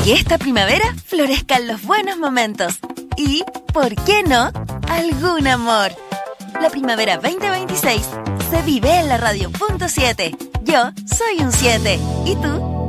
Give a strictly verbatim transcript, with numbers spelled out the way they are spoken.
Que esta primavera florezcan los buenos momentos. Y, ¿por qué no?, algún amor. La primavera veinte veintiséis se vive en la radio punto siete. Yo soy un siete. ¿Y tú?